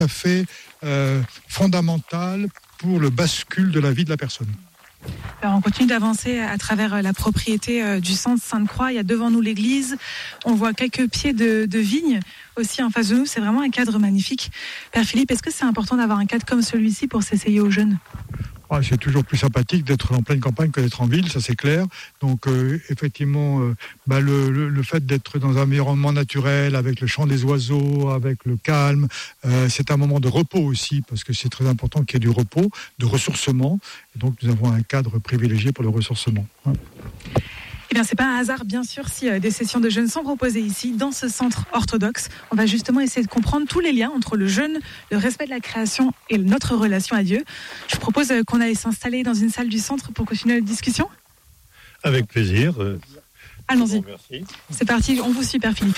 tout à fait fondamental pour le bascule de la vie de la personne. Alors on continue d'avancer à travers la propriété du centre Sainte-Croix. Il y a devant nous l'église. On voit quelques pieds de vignes aussi en face de nous. C'est vraiment un cadre magnifique. Père Philippe, est-ce que c'est important d'avoir un cadre comme celui-ci pour s'essayer aux jeunes ? C'est toujours plus sympathique d'être en pleine campagne que d'être en ville, ça c'est clair. Donc effectivement, le fait d'être dans un environnement naturel, avec le chant des oiseaux, avec le calme, c'est un moment de repos aussi, parce que c'est très important qu'il y ait du repos, de ressourcement. Et donc nous avons un cadre privilégié pour le ressourcement. Eh bien, c'est pas un hasard, bien sûr, si des sessions de jeûne sont proposées ici, dans ce centre orthodoxe. On va justement essayer de comprendre tous les liens entre le jeûne, le respect de la création et notre relation à Dieu. Je vous propose qu'on aille s'installer dans une salle du centre pour continuer notre discussion. Avec plaisir. Allons-y. Merci. C'est parti, on vous suit, Père Philippe.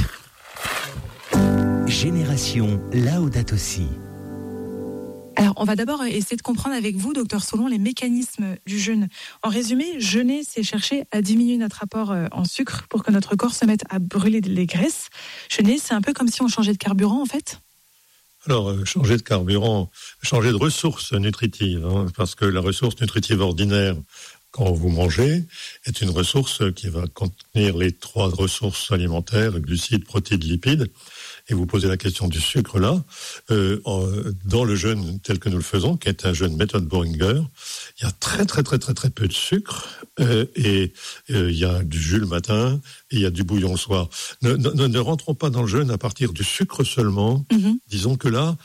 Génération Laudato Si. Alors, on va d'abord essayer de comprendre avec vous, docteur Solon, les mécanismes du jeûne. En résumé, jeûner, c'est chercher à diminuer notre apport en sucre pour que notre corps se mette à brûler les graisses. Jeûner, c'est un peu comme si on changeait de carburant, en fait. Alors, changer de carburant, changer de ressource nutritive, parce que la ressource nutritive ordinaire, quand vous mangez, est une ressource qui va contenir les 3 ressources alimentaires, glucides, protéines, lipides. Et vous posez la question du sucre là, dans le jeûne tel que nous le faisons, qui est un jeûne méthode Boehringer, il y a très peu de sucre, et il y a du jus le matin, et il y a du bouillon le soir. Ne rentrons pas dans le jeûne à partir du sucre seulement. Disons que là,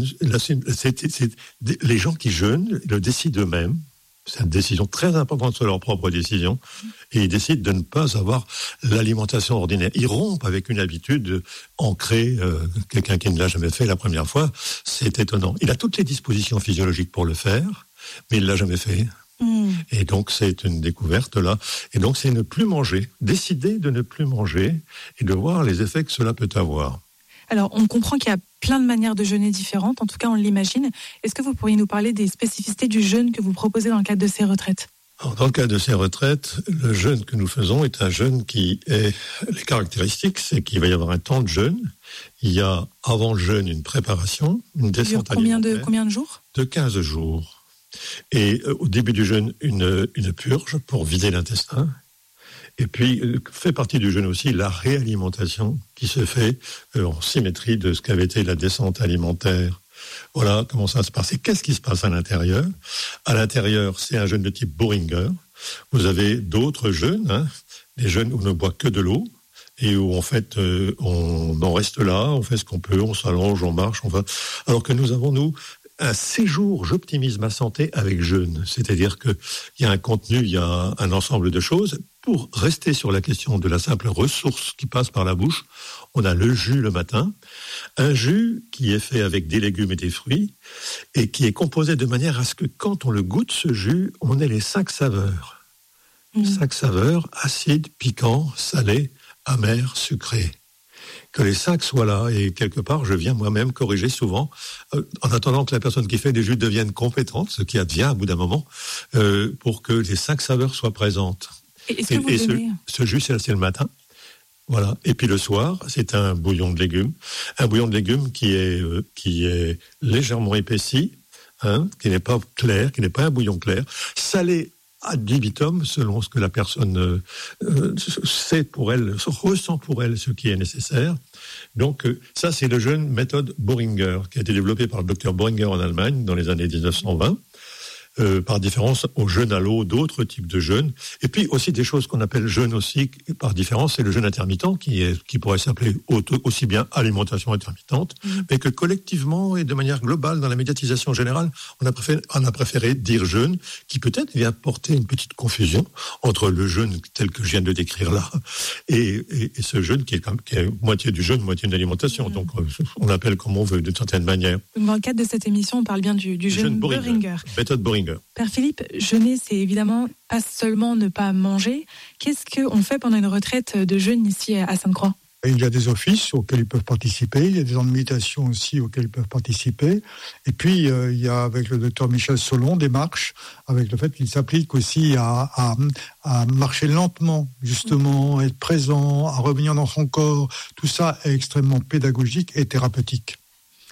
les gens qui jeûnent le décident eux-mêmes. C'est une décision très importante sur leur propre décision. Et ils décident de ne pas avoir l'alimentation ordinaire. Ils rompent avec une habitude ancrée. Quelqu'un qui ne l'a jamais fait la première fois, c'est étonnant. Il a toutes les dispositions physiologiques pour le faire, mais il ne l'a jamais fait. Et donc, c'est une découverte là. Et donc, c'est ne plus manger. Décider de ne plus manger et de voir les effets que cela peut avoir. Alors, on comprend qu'il y a plein de manières de jeûner différentes, en tout cas on l'imagine. Est-ce que vous pourriez nous parler des spécificités du jeûne que vous proposez dans le cadre de ces retraites ? Alors, dans le cadre de ces retraites, le jeûne que nous faisons est un jeûne qui est... Les caractéristiques, c'est qu'il va y avoir un temps de jeûne. Il y a avant le jeûne une préparation, une descente alimentaire. Combien de jours ? De 15 jours. Et au début du jeûne, une purge pour vider l'intestin. Et puis, fait partie du jeûne aussi la réalimentation qui se fait en symétrie de ce qu'avait été la descente alimentaire. Voilà comment ça se passe. Et qu'est-ce qui se passe à l'intérieur ? À l'intérieur, c'est un jeûne de type Boehringer. Vous avez d'autres jeûnes, des jeûnes où on ne boit que de l'eau et où en fait on en reste là, on fait ce qu'on peut, on s'allonge, on marche, on va. Alors que nous avons, nous, un séjour, j'optimise ma santé avec jeûne. C'est-à-dire qu'il y a un contenu, il y a un ensemble de choses. Pour rester sur la question de la simple ressource qui passe par la bouche, on a le jus le matin, un jus qui est fait avec des légumes et des fruits et qui est composé de manière à ce que quand on le goûte, ce jus, on ait les 5 saveurs. 5 saveurs, acide, piquant, salé, amer, sucré. Que les 5 soient là, et quelque part, je viens moi-même corriger souvent, en attendant que la personne qui fait des jus devienne compétente, ce qui advient à bout d'un moment, pour que les 5 saveurs soient présentes. Et ce jus, c'est le matin. Voilà. Et puis le soir, c'est un bouillon de légumes. Un bouillon de légumes qui est légèrement épaissi, qui n'est pas clair, qui n'est pas un bouillon clair, salé ad libitum, selon ce que la personne sait pour elle, ressent pour elle ce qui est nécessaire. Donc ça, c'est le jeûne méthode Boehringer, qui a été développé par le docteur Boehringer en Allemagne dans les années 1920. Par différence au jeûne à l'eau, d'autres types de jeûnes. Et puis aussi des choses qu'on appelle jeûne aussi, par différence, c'est le jeûne intermittent qui pourrait s'appeler aussi bien alimentation intermittente, mais que collectivement et de manière globale, dans la médiatisation générale, on a préféré dire jeûne, qui peut-être vient porter une petite confusion entre le jeûne tel que je viens de décrire là, et ce jeûne qui est moitié du jeûne, moitié de l'alimentation. Donc on l'appelle comme on veut, d'une certaine manière. Dans le cadre de cette émission, on parle bien du jeûne Boehringer. Méthode Boehringer. Père Philippe, jeûner, c'est évidemment pas seulement ne pas manger. Qu'est-ce qu'on fait pendant une retraite de jeûne ici à Sainte-Croix ? Il y a des offices auxquels ils peuvent participer, il y a des temps de méditation aussi auxquels ils peuvent participer. Et puis, il y a avec le docteur Michel Solon des marches, avec le fait qu'il s'applique aussi à marcher lentement, justement, être présent, à revenir dans son corps. Tout ça est extrêmement pédagogique et thérapeutique.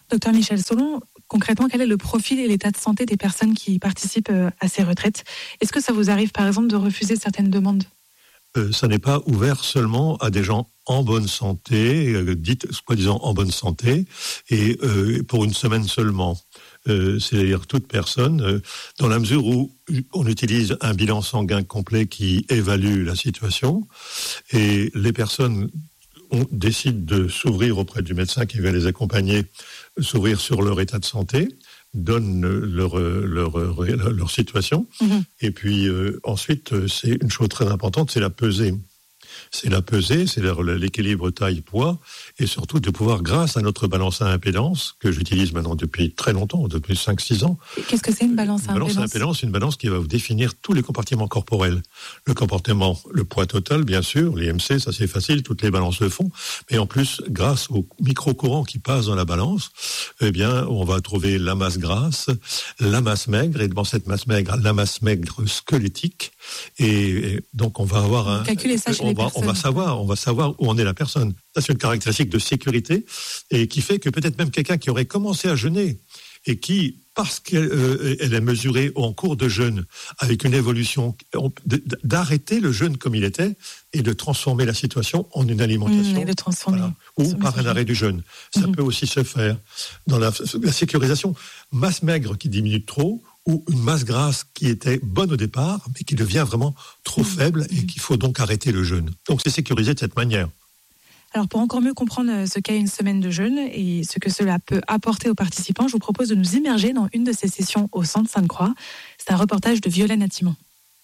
Docteur Michel Solon, concrètement, quel est le profil et l'état de santé des personnes qui participent à ces retraites? Est-ce que ça vous arrive, par exemple, de refuser certaines demandes? Ça n'est pas ouvert seulement à des gens en bonne santé, dites soi-disant en bonne santé, et pour une semaine seulement. C'est-à-dire toute personne, dans la mesure où on utilise un bilan sanguin complet qui évalue la situation, et les personnes décident de s'ouvrir auprès du médecin qui va les accompagner, s'ouvrir sur leur état de santé, donnent leur situation. Et puis ensuite, c'est une chose très importante, c'est la pesée. C'est la pesée, c'est l'équilibre taille-poids, et surtout de pouvoir, grâce à notre balance à impédance, que j'utilise maintenant depuis très longtemps, depuis 5-6 ans. Qu'est-ce que c'est une balance à impédance? Une balance à impédance, c'est une balance qui va vous définir tous les compartiments corporels. Le comportement, le poids total, bien sûr, l'IMC, ça c'est facile, toutes les balances le font, mais en plus, grâce au micro-courant qui passe dans la balance, eh bien, on va trouver la masse grasse, la masse maigre, et dans cette masse maigre, la masse maigre squelettique, et donc on va avoir calculer ça chez les personnes. On va savoir où en est la personne. Ça, c'est une caractéristique de sécurité et qui fait que peut-être même quelqu'un qui aurait commencé à jeûner et qui, parce qu'elle est mesurée en cours de jeûne avec une évolution, d'arrêter le jeûne comme il était et de transformer la situation en une alimentation. Et de transformer. Voilà. Ou par un arrêt du jeûne. Ça peut aussi se faire dans la sécurisation. Masse maigre qui diminue trop, ou une masse grasse qui était bonne au départ, mais qui devient vraiment trop faible et qu'il faut donc arrêter le jeûne. Donc c'est sécurisé de cette manière. Alors pour encore mieux comprendre ce qu'est une semaine de jeûne et ce que cela peut apporter aux participants, je vous propose de nous immerger dans une de ces sessions au Centre Sainte-Croix. C'est un reportage de Violaine Attimon.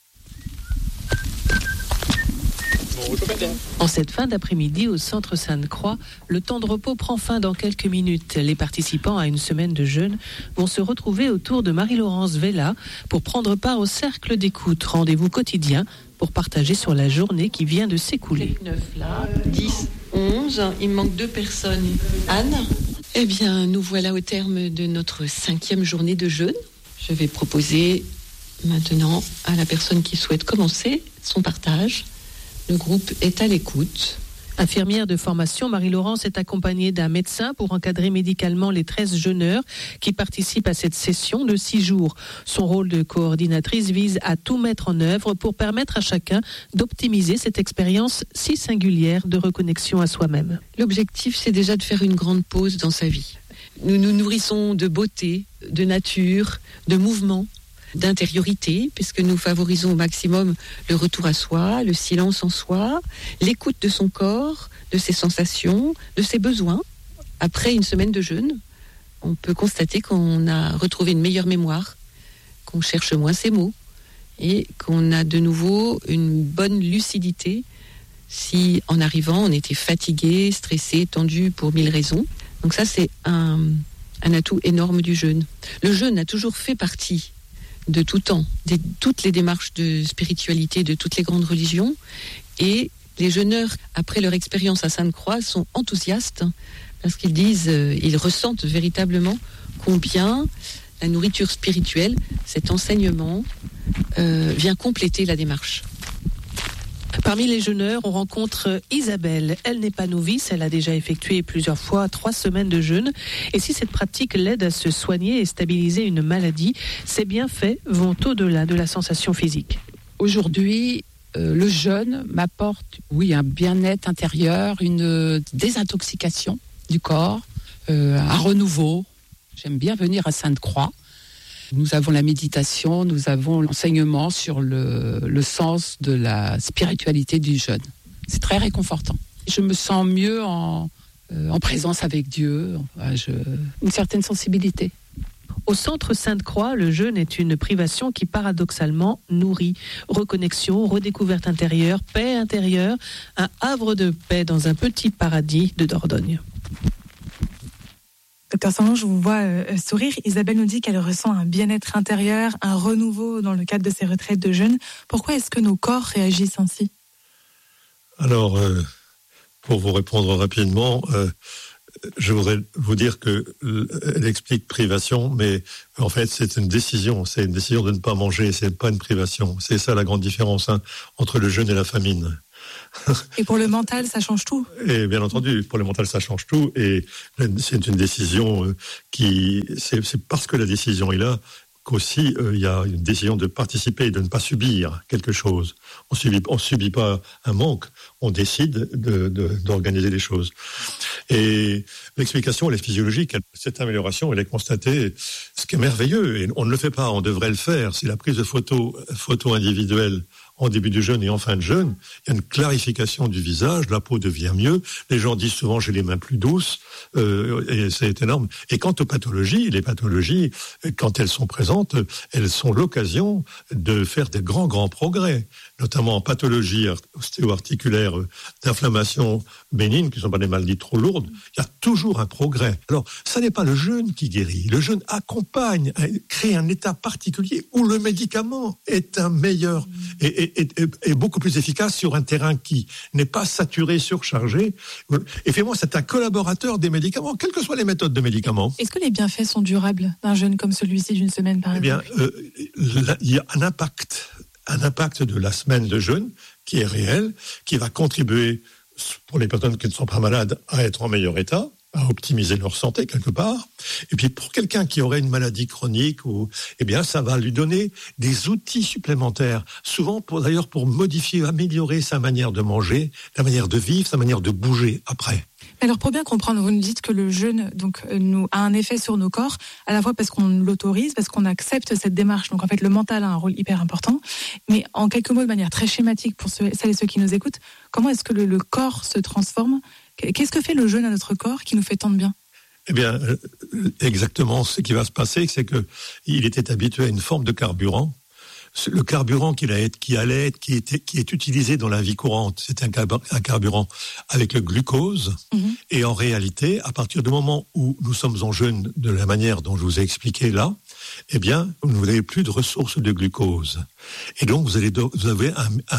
En cette fin d'après-midi au Centre Sainte-Croix, le temps de repos prend fin dans quelques minutes. Les participants à une semaine de jeûne vont se retrouver autour de Marie-Laurence Vella pour prendre part au cercle d'écoute, rendez-vous quotidien pour partager sur la journée qui vient de s'écouler. 9 là, 10, 11, il me manque 2 personnes. Anne? Eh bien, nous voilà au terme de notre 5e journée de jeûne. Je vais proposer maintenant à la personne qui souhaite commencer son partage. Le groupe est à l'écoute. Infirmière de formation, Marie-Laurence est accompagnée d'un médecin pour encadrer médicalement les 13 jeûneurs qui participent à cette session de 6 jours. Son rôle de coordinatrice vise à tout mettre en œuvre pour permettre à chacun d'optimiser cette expérience si singulière de reconnexion à soi-même. L'objectif, c'est déjà de faire une grande pause dans sa vie. Nous nous nourrissons de beauté, de nature, de mouvement, d'intériorité, puisque nous favorisons au maximum le retour à soi, le silence en soi, l'écoute de son corps, de ses sensations, de ses besoins. Après une semaine de jeûne, on peut constater qu'on a retrouvé une meilleure mémoire, qu'on cherche moins ses mots et qu'on a de nouveau une bonne lucidité si en arrivant on était fatigué, stressé, tendu pour 1000 raisons. Donc ça c'est un atout énorme du jeûne. Le jeûne a toujours fait partie de tout temps, toutes les démarches de spiritualité de toutes les grandes religions, et les jeûneurs, après leur expérience à Sainte-Croix, sont enthousiastes parce qu'ils disent, ils ressentent véritablement combien la nourriture spirituelle, cet enseignement, vient compléter la démarche. Parmi les jeûneurs, on rencontre Isabelle. Elle n'est pas novice, elle a déjà effectué plusieurs fois 3 semaines de jeûne. Et si cette pratique l'aide à se soigner et stabiliser une maladie, ses bienfaits vont au-delà de la sensation physique. Aujourd'hui, le jeûne m'apporte, un bien-être intérieur, une désintoxication du corps, un renouveau. J'aime bien venir à Sainte-Croix. Nous avons la méditation, nous avons l'enseignement sur le sens de la spiritualité du jeûne. C'est très réconfortant. Je me sens mieux en présence avec Dieu, une certaine sensibilité. Au Centre Sainte-Croix, le jeûne est une privation qui paradoxalement nourrit. Reconnexion, redécouverte intérieure, paix intérieure, un havre de paix dans un petit paradis de Dordogne. Docteur Solon, je vous vois sourire. Isabelle nous dit qu'elle ressent un bien-être intérieur, un renouveau dans le cadre de ces retraites de jeûne. Pourquoi est-ce que nos corps réagissent ainsi? Alors, pour vous répondre rapidement, je voudrais vous dire qu'elle explique privation, mais en fait c'est une décision de ne pas manger, c'est pas une privation. C'est ça la grande différence entre le jeûne et la famine. Et pour le mental, ça change tout. Et bien entendu, pour le mental, ça change tout. Et c'est une décision c'est parce que la décision est là qu'aussi il y a une décision de participer et de ne pas subir quelque chose. On subit pas un manque, on décide d'organiser les choses. Et l'explication, elle est physiologique. Cette amélioration, elle est constatée, ce qui est merveilleux. Et on ne le fait pas, on devrait le faire. C'est la prise de photos individuelles en début du jeûne et en fin de jeûne. Il y a une clarification du visage, la peau devient mieux. Les gens disent souvent j'ai les mains plus douces, et c'est énorme. Et quant aux pathologies, les pathologies, quand elles sont présentes, elles sont l'occasion de faire des grands progrès, notamment en pathologie ostéo-articulaire, d'inflammation bénigne, qui ne sont pas des maladies trop lourdes. Il y a toujours un progrès. Alors, ça n'est pas le jeûne qui guérit. Le jeûne accompagne, crée un état particulier où le médicament est un meilleur et beaucoup plus efficace sur un terrain qui n'est pas saturé, surchargé. Et finalement, c'est un collaborateur des médicaments, quelles que soient les méthodes de médicaments. Est-ce que les bienfaits sont durables d'un jeûne comme celui-ci d'une semaine, par exemple ? Eh bien, il y a un impact de la semaine de jeûne qui est réel, qui va contribuer, pour les personnes qui ne sont pas malades, à être en meilleur état, à optimiser leur santé quelque part. Et puis pour quelqu'un qui aurait une maladie chronique, eh bien ça va lui donner des outils supplémentaires, souvent d'ailleurs pour modifier, améliorer sa manière de manger, sa manière de vivre, sa manière de bouger après. Alors pour bien comprendre, vous nous dites que le jeûne a un effet sur nos corps, à la fois parce qu'on l'autorise, parce qu'on accepte cette démarche. Donc en fait le mental a un rôle hyper important. Mais en quelques mots, de manière très schématique pour celles et ceux qui nous écoutent, comment est-ce que le corps se transforme ? Qu'est-ce que fait le jeûne à notre corps qui nous fait tant de bien ? Eh bien, exactement, ce qui va se passer, c'est qu'il était habitué à une forme de carburant. Le carburant qui est utilisé dans la vie courante, c'est un carburant avec le glucose. Et en réalité, à partir du moment où nous sommes en jeûne de la manière dont je vous ai expliqué là, eh bien, vous n'avez plus de ressources de glucose. Et donc, vous avez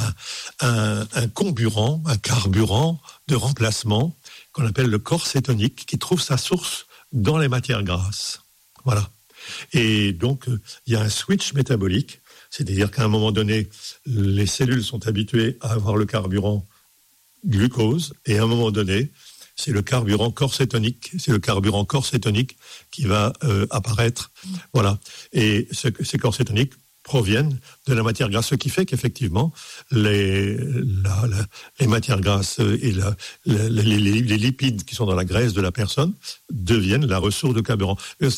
un comburant, un carburant de remplacement qu'on appelle le corps cétonique, qui trouve sa source dans les matières grasses. Voilà. Et donc, il y a un switch métabolique, c'est-à-dire qu'à un moment donné, les cellules sont habituées à avoir le carburant glucose, et à un moment donné, c'est le carburant corps cétonique qui va apparaître. Voilà. Et ces corps cétoniques proviennent de la matière grasse, ce qui fait qu'effectivement les matières grasses et les lipides qui sont dans la graisse de la personne deviennent la ressource de carburant.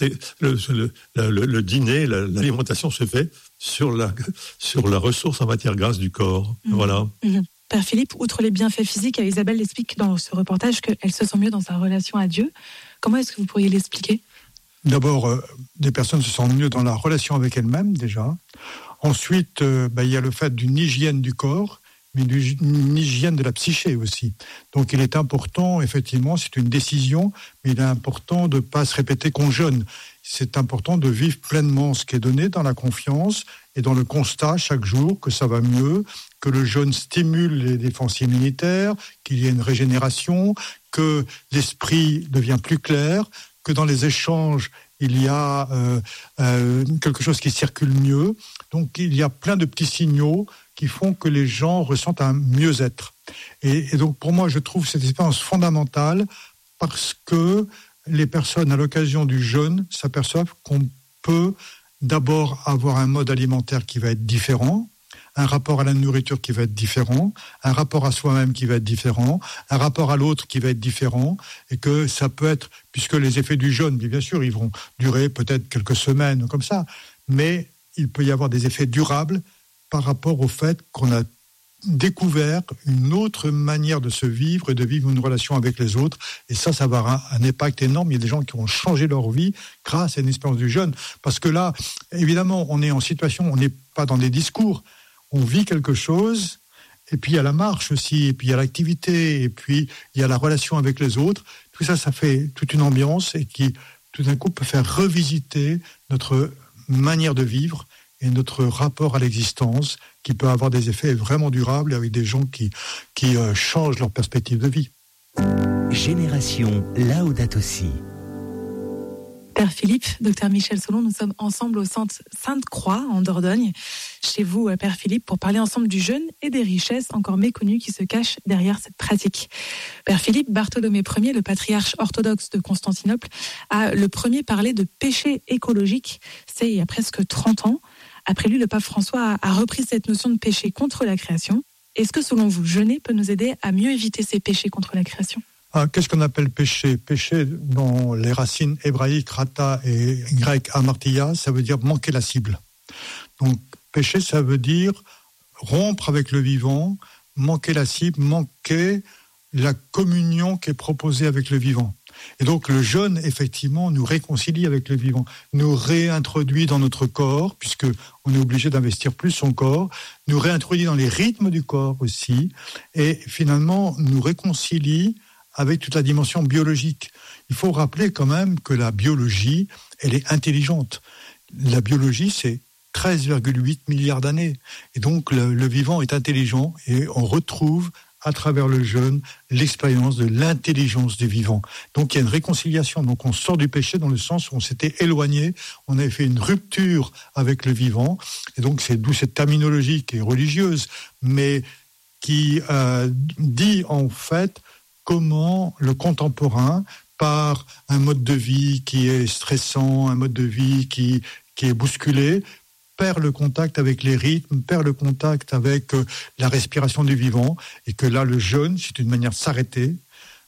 Le dîner, l'alimentation se fait sur la ressource en matière grasse du corps. Voilà. Père Philippe, outre les bienfaits physiques, Isabelle explique dans ce reportage qu'elle se sent mieux dans sa relation à Dieu. Comment est-ce que vous pourriez l'expliquer ? D'abord, des personnes se sentent mieux dans la relation avec elles-mêmes, déjà. Ensuite, il y a le fait d'une hygiène du corps, mais d'une hygiène de la psyché aussi. Donc, il est important, effectivement, c'est une décision, mais il est important de ne pas se répéter qu'on jeûne. C'est important de vivre pleinement ce qui est donné dans la confiance et dans le constat chaque jour que ça va mieux, que le jeûne stimule les défenses immunitaires, qu'il y ait une régénération, que l'esprit devient plus clair, que dans les échanges, il y a quelque chose qui circule mieux. Donc, il y a plein de petits signaux qui font que les gens ressentent un mieux-être. Et donc, pour moi, je trouve cette expérience fondamentale parce que les personnes, à l'occasion du jeûne, s'aperçoivent qu'on peut d'abord avoir un mode alimentaire qui va être différent, un rapport à la nourriture qui va être différent, un rapport à soi-même qui va être différent, un rapport à l'autre qui va être différent, et que ça peut être, puisque les effets du jeûne, bien sûr, ils vont durer peut-être quelques semaines comme ça, mais il peut y avoir des effets durables par rapport au fait qu'on a découvert une autre manière de se vivre et de vivre une relation avec les autres. Et ça va avoir un impact énorme. Il y a des gens qui ont changé leur vie grâce à une expérience du jeûne. Parce que là, évidemment, on est en situation, on n'est pas dans des discours. On vit quelque chose, et puis il y a la marche aussi, et puis il y a l'activité, et puis il y a la relation avec les autres. Tout ça, ça fait toute une ambiance et qui, tout d'un coup, peut faire revisiter notre manière de vivre et notre rapport à l'existence, qui peut avoir des effets vraiment durables avec des gens qui changent leur perspective de vie. Génération Laudato Si. Père Philippe, docteur Michel Solon, nous sommes ensemble au centre Sainte-Croix en Dordogne, chez vous, Père Philippe, pour parler ensemble du jeûne et des richesses encore méconnues qui se cachent derrière cette pratique. Père Philippe, Bartholomé Ier, le patriarche orthodoxe de Constantinople, a le premier parlé de péché écologique, c'est il y a presque 30 ans. Après lui, le pape François a repris cette notion de péché contre la création. Est-ce que, selon vous, jeûner peut nous aider à mieux éviter ces péchés contre la création ? Qu'est-ce qu'on appelle péché ? Péché, dans les racines hébraïques, rata, et grec, amartia, ça veut dire manquer la cible. Donc, péché, ça veut dire rompre avec le vivant, manquer la cible, manquer la communion qui est proposée avec le vivant. Et donc, le jeûne, effectivement, nous réconcilie avec le vivant, nous réintroduit dans notre corps, puisqu'on est obligé d'investir plus son corps, nous réintroduit dans les rythmes du corps aussi, et finalement, nous réconcilie avec toute la dimension biologique. Il faut rappeler quand même que la biologie, elle est intelligente. La biologie, c'est 13,8 milliards d'années. Et donc, le vivant est intelligent et on retrouve, à travers le jeûne, l'expérience de l'intelligence du vivant. Donc, il y a une réconciliation. Donc, on sort du péché dans le sens où on s'était éloigné, on avait fait une rupture avec le vivant. Et donc, c'est d'où cette terminologie qui est religieuse, mais qui dit en fait comment le contemporain, par un mode de vie qui est stressant, un mode de vie qui est bousculé, perd le contact avec les rythmes, perd le contact avec la respiration du vivant, et que là, le jeûne, c'est une manière de s'arrêter,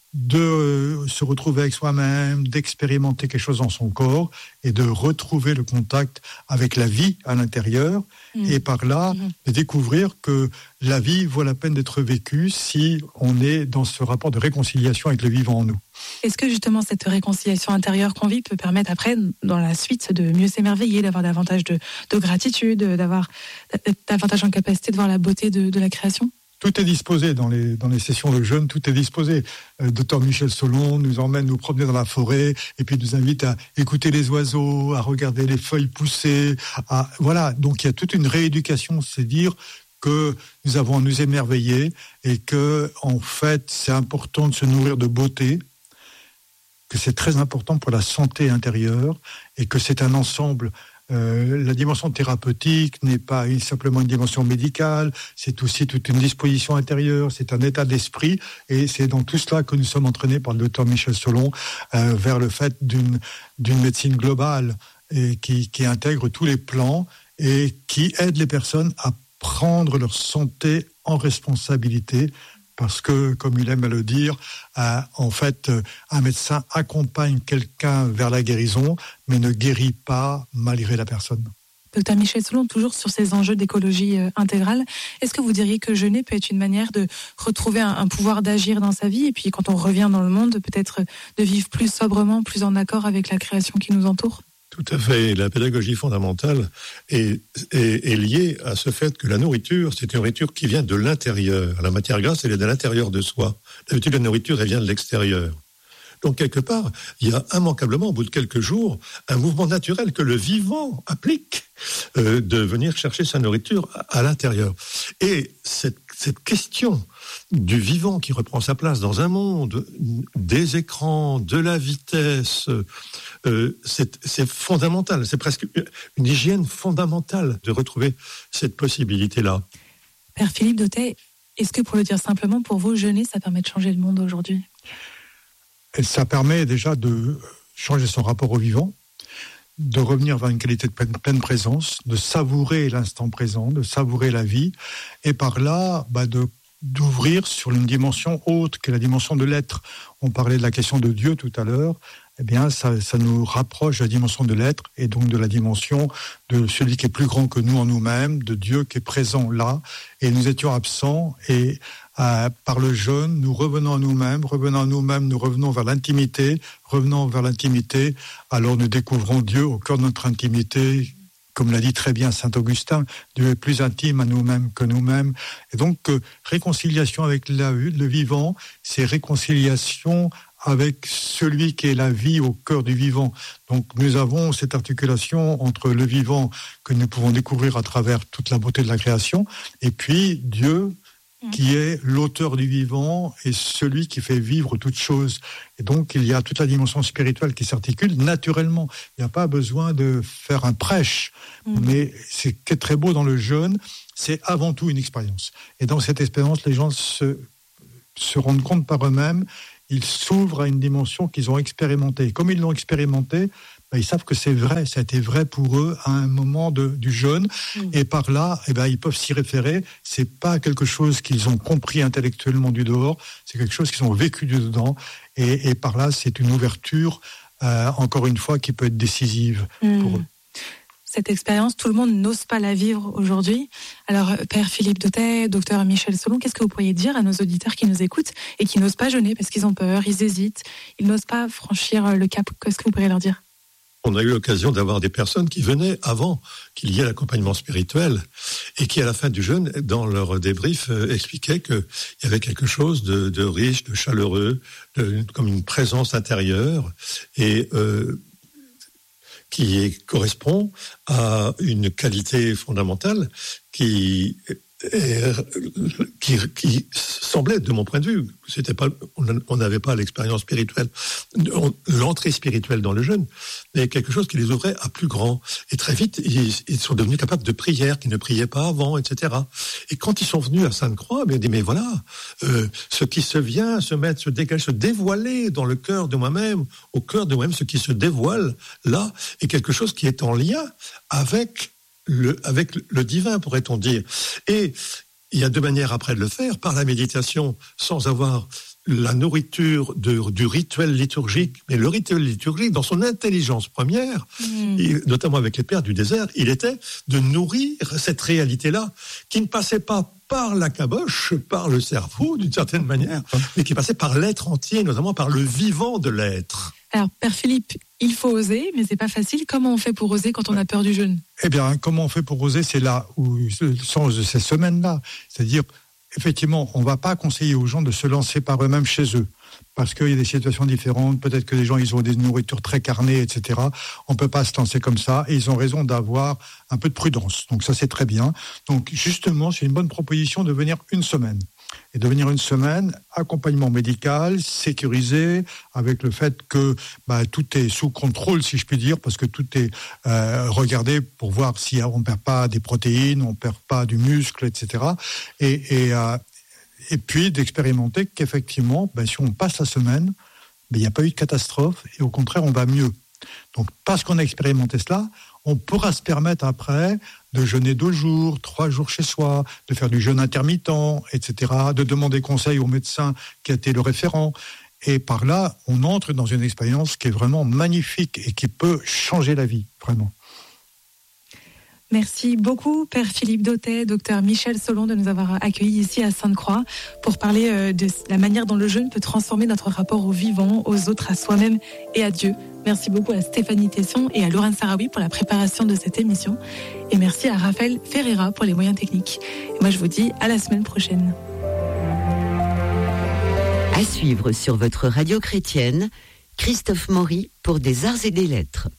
de se retrouver avec soi-même, d'expérimenter quelque chose dans son corps, et de retrouver le contact avec la vie à l'intérieur, et par là, de découvrir que la vie vaut la peine d'être vécue si on est dans ce rapport de réconciliation avec le vivant en nous. Est-ce que justement cette réconciliation intérieure qu'on vit peut permettre après, dans la suite, de mieux s'émerveiller, d'avoir davantage de gratitude, d'avoir davantage en capacité de voir la beauté de la création ? Tout est disposé dans les sessions de jeûne, tout est disposé. Docteur Michel Solon nous emmène nous promener dans la forêt et puis nous invite à écouter les oiseaux, à regarder les feuilles pousser. Voilà, donc il y a toute une rééducation, c'est dire que nous avons à nous émerveiller et que en fait c'est important de se nourrir de beauté, que c'est très important pour la santé intérieure et que c'est un ensemble. La dimension thérapeutique n'est pas simplement une dimension médicale, c'est aussi toute une disposition intérieure, c'est un état d'esprit, et c'est dans tout cela que nous sommes entraînés par le docteur Michel Solon vers le fait d'une médecine globale et qui intègre tous les plans et qui aide les personnes à prendre leur santé en responsabilité. Parce que, comme il aime à le dire, en fait, un médecin accompagne quelqu'un vers la guérison, mais ne guérit pas malgré la personne. Docteur Michel Solon, toujours sur ces enjeux d'écologie intégrale, est-ce que vous diriez que jeûner peut être une manière de retrouver un pouvoir d'agir dans sa vie, et puis quand on revient dans le monde, peut-être de vivre plus sobrement, plus en accord avec la création qui nous entoure ? Tout à fait. La pédagogie fondamentale est liée à ce fait que la nourriture, c'est une nourriture qui vient de l'intérieur. La matière grasse, elle est de l'intérieur de soi. D'habitude, la nourriture, elle vient de l'extérieur. Donc, quelque part, il y a immanquablement, au bout de quelques jours, un mouvement naturel que le vivant applique de venir chercher sa nourriture à l'intérieur. Et cette question du vivant qui reprend sa place dans un monde, des écrans, de la vitesse, c'est fondamental. C'est presque une hygiène fondamentale de retrouver cette possibilité-là. Père Philippe Dautet, est-ce que, pour le dire simplement, pour vous, jeûner, ça permet de changer le monde aujourd'hui ? Et ça permet déjà de changer son rapport au vivant, de revenir vers une qualité de pleine présence, de savourer l'instant présent, de savourer la vie, et par là, d'ouvrir sur une dimension haute, qui est la dimension de l'être. On parlait de la question de Dieu tout à l'heure. Eh bien, ça nous rapproche de la dimension de l'être, et donc de la dimension de celui qui est plus grand que nous en nous-mêmes, de Dieu qui est présent là, et nous étions absents, et par le jeûne, nous revenons à nous-mêmes, nous revenons vers l'intimité, alors nous découvrons Dieu au cœur de notre intimité. Comme l'a dit très bien saint Augustin, Dieu est plus intime à nous-mêmes que nous-mêmes. Et donc, réconciliation avec le vivant, c'est réconciliation avec celui qui est la vie au cœur du vivant. Donc nous avons cette articulation entre le vivant que nous pouvons découvrir à travers toute la beauté de la création, et puis Dieu qui est l'auteur du vivant et celui qui fait vivre toute chose. Et donc, il y a toute la dimension spirituelle qui s'articule naturellement. Il n'y a pas besoin de faire un prêche. Mais ce qui est très beau dans le jeûne, c'est avant tout une expérience. Et dans cette expérience, les gens se rendent compte par eux-mêmes, ils s'ouvrent à une dimension qu'ils ont expérimentée. Comme ils l'ont expérimentée, ils savent que c'est vrai, ça a été vrai pour eux à un moment du jeûne, et par là, ils peuvent s'y référer. C'est pas quelque chose qu'ils ont compris intellectuellement du dehors, c'est quelque chose qu'ils ont vécu du dedans, et par là, c'est une ouverture, encore une fois, qui peut être décisive pour eux. Cette expérience, tout le monde n'ose pas la vivre aujourd'hui. Alors, Père Philippe Dautet, Docteur Michel Solon, qu'est-ce que vous pourriez dire à nos auditeurs qui nous écoutent et qui n'osent pas jeûner parce qu'ils ont peur, ils hésitent, ils n'osent pas franchir le cap? Qu'est-ce que vous pourriez leur dire? On a eu l'occasion d'avoir des personnes qui venaient avant qu'il y ait l'accompagnement spirituel et qui, à la fin du jeûne, dans leur débrief, expliquaient qu'il y avait quelque chose de riche, de chaleureux, comme une présence intérieure et qui correspond à une qualité fondamentale qui semblait, de mon point de vue, on n'avait pas l'expérience spirituelle, l'entrée spirituelle dans le jeûne, mais quelque chose qui les ouvrait à plus grand. Et très vite, ils sont devenus capables de prières qu'ils ne priaient pas avant, etc. Et quand ils sont venus à Sainte-Croix, ils dit, mais voilà, ce qui se vient, se dégager, se dévoiler dans le cœur de moi-même, au cœur de moi-même, ce qui se dévoile là, est quelque chose qui est en lien avec le divin, pourrait-on dire. Et il y a deux manières après de le faire, par la méditation, sans avoir la nourriture du rituel liturgique. Mais le rituel liturgique, dans son intelligence première, notamment avec les pères du désert, il était de nourrir cette réalité-là, qui ne passait pas par la caboche, par le cerveau, d'une certaine manière, mais qui passait par l'être entier, notamment par le vivant de l'être. Alors, Père Philippe, il faut oser, mais c'est pas facile. Comment on fait pour oser quand on a peur du jeûne? Eh bien, comment on fait pour oser? C'est là où le sens de ces semaines-là. C'est-à-dire, effectivement, on ne va pas conseiller aux gens de se lancer par eux-mêmes chez eux. Parce qu'il y a des situations différentes. Peut-être que les gens, ils ont des nourritures très carnées, etc. On ne peut pas se lancer comme ça. Et ils ont raison d'avoir un peu de prudence. Donc ça, c'est très bien. Donc, justement, c'est une bonne proposition de venir une semaine. Et de venir une semaine, accompagnement médical, sécurisé, avec le fait que tout est sous contrôle, si je puis dire, parce que tout est regardé pour voir si on ne perd pas des protéines, on ne perd pas du muscle, etc. Et puis d'expérimenter qu'effectivement, si on passe la semaine, il n'y a pas eu de catastrophe, et au contraire, on va mieux. Donc, parce qu'on a expérimenté cela, on pourra se permettre après de jeûner 2 jours, 3 jours chez soi, de faire du jeûne intermittent, etc., de demander conseil au médecin qui a été le référent. Et par là, on entre dans une expérience qui est vraiment magnifique et qui peut changer la vie, vraiment. Merci beaucoup, Père Philippe Dautet, Docteur Michel Solon, de nous avoir accueillis ici à Sainte-Croix pour parler de la manière dont le jeûne peut transformer notre rapport au vivant, aux autres, à soi-même et à Dieu. Merci beaucoup à Stéphanie Tesson et à Laurent Sarawi pour la préparation de cette émission. Et merci à Raphaël Ferreira pour les moyens techniques. Et moi, je vous dis à la semaine prochaine. À suivre sur votre radio chrétienne, Christophe Maury pour des arts et des lettres.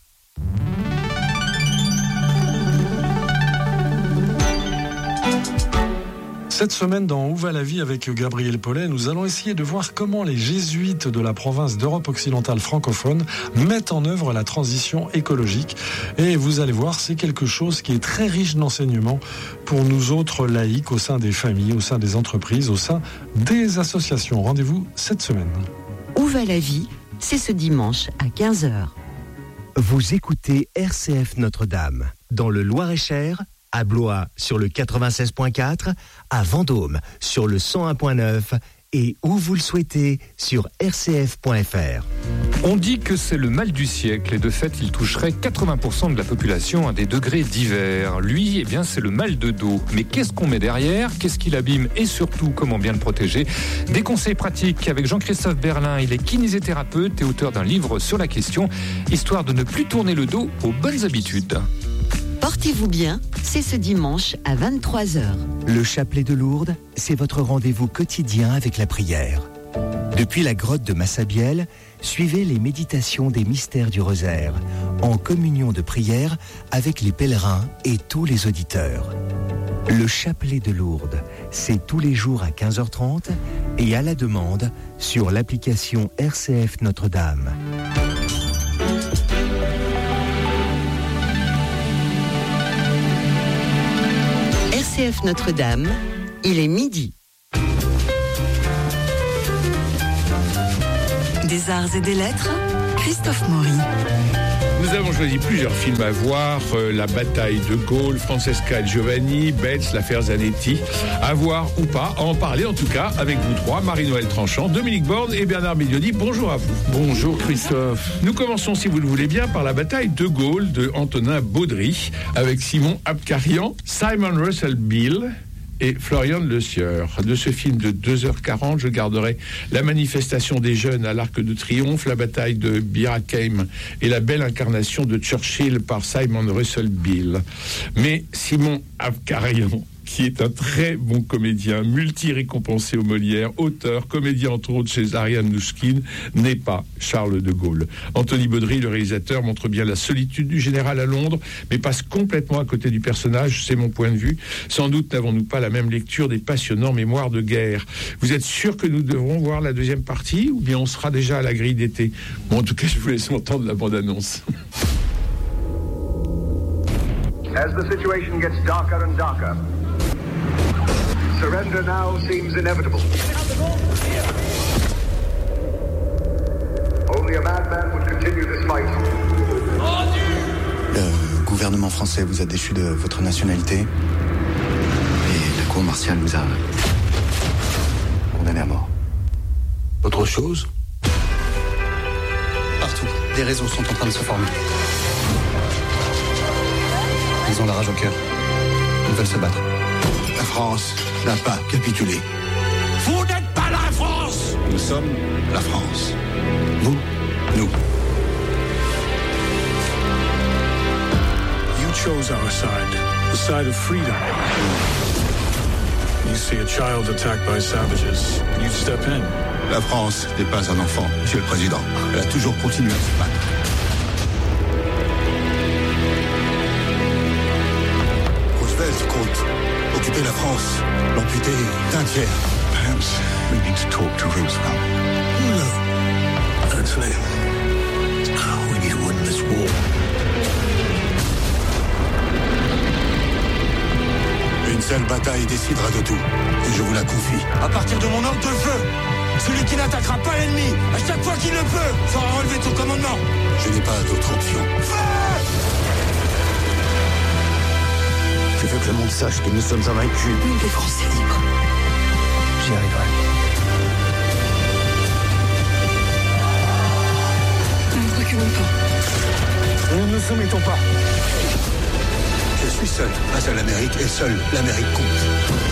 Cette semaine, dans Où va la vie avec Gabriel Paulet, nous allons essayer de voir comment les jésuites de la province d'Europe occidentale francophone mettent en œuvre la transition écologique. Et vous allez voir, c'est quelque chose qui est très riche d'enseignements pour nous autres laïcs, au sein des familles, au sein des entreprises, au sein des associations. Rendez-vous cette semaine. Où va la vie? C'est ce dimanche à 15h. Vous écoutez RCF Notre-Dame, dans le Loir-et-Cher, à Blois sur le 96.4, à Vendôme sur le 101.9 et où vous le souhaitez sur rcf.fr. On dit que c'est le mal du siècle et de fait il toucherait 80% de la population à des degrés divers. Lui, c'est le mal de dos. Mais qu'est-ce qu'on met derrière? Qu'est-ce qui l'abîme et surtout comment bien le protéger? Des conseils pratiques avec Jean-Christophe Berlin. Il est kinésithérapeute et auteur d'un livre sur la question, histoire de ne plus tourner le dos aux bonnes habitudes. Portez-vous bien, c'est ce dimanche à 23h. Le chapelet de Lourdes, c'est votre rendez-vous quotidien avec la prière. Depuis la grotte de Massabielle, suivez les méditations des mystères du rosaire, en communion de prière avec les pèlerins et tous les auditeurs. Le chapelet de Lourdes, c'est tous les jours à 15h30 et à la demande sur l'application RCF Notre-Dame. RCF Notre-Dame, il est midi. Des arts et des lettres, Christophe Maury. Nous avons choisi plusieurs films à voir, La bataille de Gaulle, Francesca et Giovanni, Betz, l'affaire Zanetti, à voir ou pas, à en parler en tout cas avec vous trois, Marie-Noëlle Tranchant, Dominique Borne et Bernard Médioni. Bonjour à vous. Bonjour Christophe. Nous commençons, si vous le voulez bien, par La bataille de Gaulle de Antonin Baudry, avec Simon Abkarian, Simon Russell Beale et Florian Le Sieur. De ce film de 2h40, je garderai la manifestation des jeunes à l'Arc de Triomphe, la bataille de Bir Hakeim et la belle incarnation de Churchill par Simon Russell Beale. Mais Simon Abkarian, qui est un très bon comédien, multi-récompensé aux Molières, auteur, comédien entre autres chez Ariane Nouchkine, n'est pas Charles de Gaulle. Anthony Baudry, le réalisateur, montre bien la solitude du général à Londres, mais passe complètement à côté du personnage, c'est mon point de vue. Sans doute n'avons-nous pas la même lecture des passionnants mémoires de guerre. Vous êtes sûr que nous devrons voir la deuxième partie, ou bien on sera déjà à la grille d'été? Bon, en tout cas, je vous laisse entendre la bande-annonce. As the situation gets darker and darker, surrender now seems inevitable. Only a madman would continue this fight. Le gouvernement français vous a déchu de votre nationalité et la cour martiale vous a condamné à mort. Autre chose? Partout, des réseaux sont en train de se former. Ils ont la rage au cœur. Ils veulent se battre. La France n'a pas capitulé. Vous n'êtes pas la France! Nous sommes la France. Vous, nous. You chose our side, the side of freedom. You see a child attacked by savages, you step in. La France n'est pas un enfant, Monsieur le Président. Elle a toujours continué à se battre. Roosevelt compte occuper la France, l'amputer d'un tiers. Perhaps we need to talk to Roosevelt. No. Actually, we need to win this war. Une seule bataille décidera de tout, et je vous la confie. À partir de mon ordre de feu, celui qui n'attaquera pas l'ennemi, à chaque fois qu'il le peut, fera relever de son commandement. Je n'ai pas d'autre option. Je veux que le monde sache que nous sommes invaincus. Les Français libres. J'y arriverai. Nous ne reculons pas. Nous ne nous soumettons pas. Je suis seul face à l'Amérique et seul l'Amérique compte.